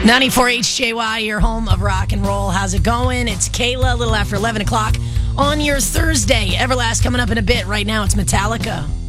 94 HJY, your home of rock and roll. How's it going? It's Kayla, a little after 11 o'clock on your Thursday. Everlast coming up in a bit. Right now, it's Metallica.